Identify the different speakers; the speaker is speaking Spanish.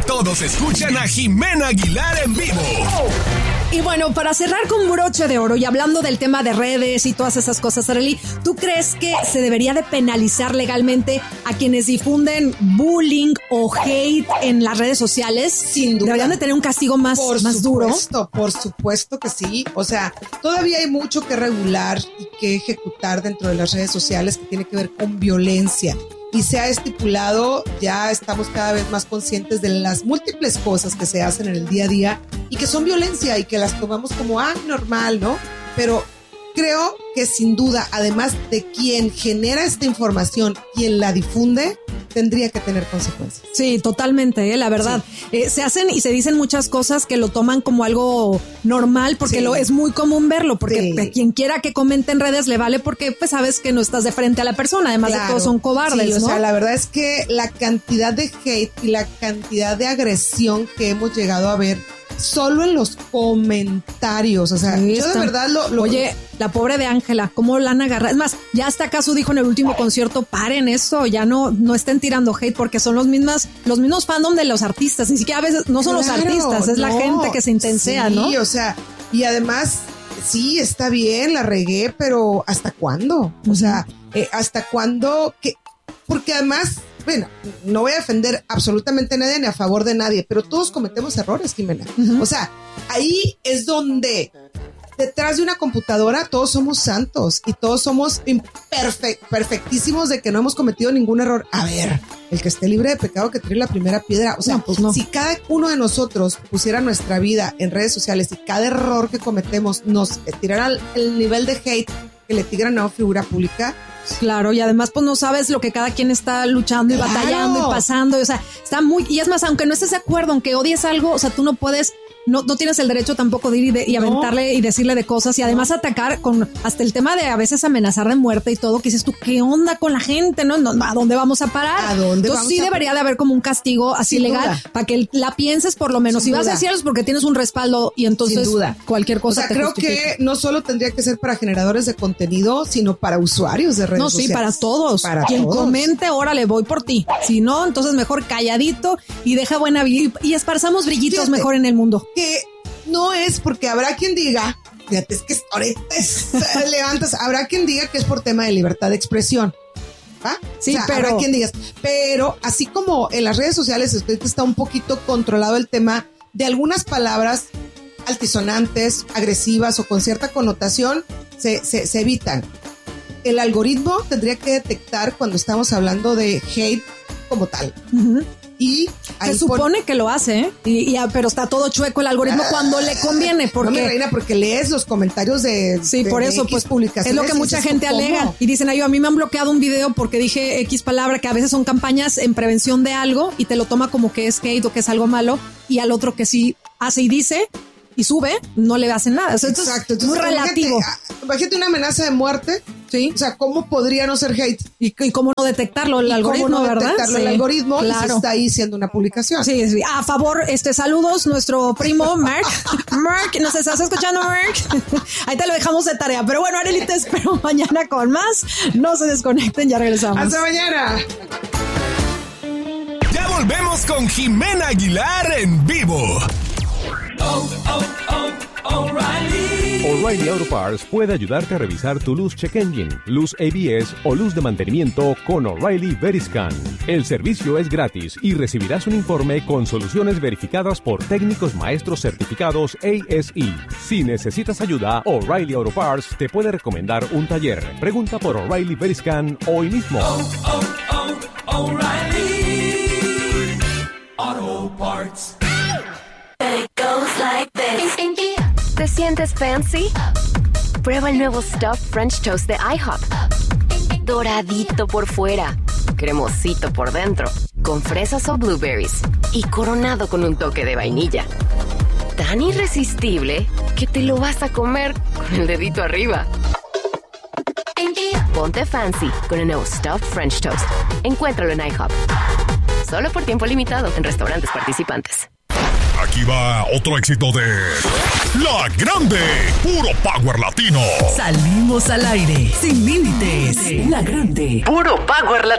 Speaker 1: todos escuchan a Jimena Aguilar en vivo.
Speaker 2: Y bueno, para cerrar con broche de oro y hablando del tema de redes y todas esas cosas, Arely, ¿tú crees que se debería de penalizar legalmente a quienes difunden bullying o hate en las redes sociales?
Speaker 3: Sin duda.
Speaker 2: ¿Deberían de tener un castigo más duro?
Speaker 3: Por supuesto que sí. O sea, todavía hay mucho que regular y que ejecutar dentro de las redes sociales que tiene que ver con violencia. Y se ha estipulado, ya estamos cada vez más conscientes de las múltiples cosas que se hacen en el día a día y que son violencia y que las tomamos como normal, ¿no? Pero creo que sin duda, además de quien genera esta información, quien la difunde, tendría que tener consecuencias.
Speaker 2: Sí, totalmente, la verdad. Sí. Se hacen y se dicen muchas cosas que lo toman como algo normal porque es muy común verlo, porque quien quiera que comente en redes le vale porque pues sabes que no estás de frente a la persona, además de todos son cobardes,
Speaker 3: ¿no? O sea,
Speaker 2: la
Speaker 3: verdad es que la cantidad de hate y la cantidad de agresión que hemos llegado a ver solo en los comentarios, o sea, yo de verdad
Speaker 2: Oye, la pobre de Ángela, ¿cómo la han agarrado? Es más, ya hasta acaso dijo en el último concierto, paren eso, ya no estén tirando hate porque son los mismos fandom de los artistas, ni siquiera a veces no son los artistas, es la gente que se intensea, ¿no?
Speaker 3: Sí, o sea, y además, sí, está bien, la regué, pero ¿hasta cuándo? O sea, ¿hasta cuándo? Porque además, bueno, no voy a defender absolutamente a nadie ni a favor de nadie, pero todos cometemos errores, Jimena. O sea, ahí es donde detrás de una computadora todos somos santos y todos somos perfectísimos de que no hemos cometido ningún error. A ver, el que esté libre de pecado que tire la primera piedra. O sea, si cada uno de nosotros pusiera nuestra vida en redes sociales y cada error que cometemos nos tirara el nivel de hate que le tiran a una figura pública.
Speaker 2: Claro, y además pues no sabes lo que cada quien está luchando y batallando y pasando, o sea, está muy, y es más, aunque no estés de acuerdo, aunque odies algo, o sea, tú no puedes, no tienes el derecho tampoco de ir y aventarle y decirle de cosas y además atacar con hasta el tema de a veces amenazar de muerte y todo, que dices tú, ¿qué onda con la gente? ¿No? ¿A dónde vamos a parar? Entonces sí debería de haber como un castigo así legal para que la pienses por lo menos. Si vas a decirlo es porque tienes un respaldo y entonces cualquier cosa.
Speaker 3: O sea, creo que no solo tendría que ser para generadores de contenido, sino para usuarios de redes sociales.
Speaker 2: Sí, para todos. Quien comente, órale, voy por ti. Si no, entonces mejor calladito y deja buena vida y esparzamos brillitos mejor en el mundo.
Speaker 3: Que no es porque habrá quien diga, fíjate, es que ahorita levantas, habrá quien diga que es por tema de libertad de expresión. ¿Va?
Speaker 2: Sí,
Speaker 3: o sea, habrá quien diga, pero así como en las redes sociales está un poquito controlado el tema de algunas palabras altisonantes, agresivas o con cierta connotación, se evitan. El algoritmo tendría que detectar cuando estamos hablando de hate como tal. Y
Speaker 2: se supone que lo hace, pero está todo chueco el algoritmo cuando le conviene. Porque,
Speaker 3: no, mi reina, porque lees los comentarios de
Speaker 2: por eso,
Speaker 3: X publicaciones.
Speaker 2: Es lo que mucha gente alega. Y dicen, a mí me han bloqueado un video porque dije X palabra, que a veces son campañas en prevención de algo y te lo toma como que es hate o que es algo malo, y al otro que sí hace y dice y sube, no le hacen nada. Exacto. Entonces, muy relativo.
Speaker 3: Imagínate una amenaza de muerte.
Speaker 2: Sí.
Speaker 3: O sea, ¿cómo podría no ser hate?
Speaker 2: Y cómo no detectarlo el algoritmo,
Speaker 3: ¿cómo no
Speaker 2: verdad?
Speaker 3: Detectarlo el algoritmo, claro. Y se está ahí siendo una publicación.
Speaker 2: Sí. A favor, saludos, nuestro primo Mark. Mark, ¿nos estás escuchando, Mark? Ahí te lo dejamos de tarea. Pero bueno, Arely, te espero mañana con más. No se desconecten, ya regresamos.
Speaker 3: ¡Hasta mañana!
Speaker 1: Ya volvemos con Jimena Aguilar en vivo.
Speaker 4: O'Reilly Auto Parts puede ayudarte a revisar tu luz check engine, luz ABS o luz de mantenimiento con O'Reilly Veriscan. El servicio es gratis y recibirás un informe con soluciones verificadas por técnicos maestros certificados ASE. Si necesitas ayuda, O'Reilly Auto Parts te puede recomendar un taller. Pregunta por O'Reilly Veriscan hoy mismo.
Speaker 5: O'Reilly Auto Parts.
Speaker 6: It goes like this. ¿Te sientes fancy? Prueba el nuevo Stuffed French Toast de IHOP. Doradito por fuera, cremosito por dentro, con fresas o blueberries y coronado con un toque de vainilla. Tan irresistible que te lo vas a comer con el dedito arriba. Ponte fancy con el nuevo Stuffed French Toast. Encuéntralo en IHOP. Solo por tiempo limitado en restaurantes participantes.
Speaker 1: Aquí va otro éxito de La Grande, puro power latino.
Speaker 7: Salimos al aire, sin límites. La Grande,
Speaker 6: Puro Power Latino.